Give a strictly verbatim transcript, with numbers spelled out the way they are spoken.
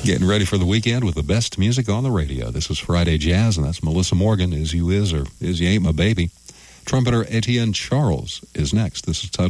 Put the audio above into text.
Getting ready for the weekend with the best music on the radio. This is Friday Jazz, and that's Melissa Morgan, Is You Is or Is You Ain't My Baby. Trumpeter Etienne Charles is next. This is titled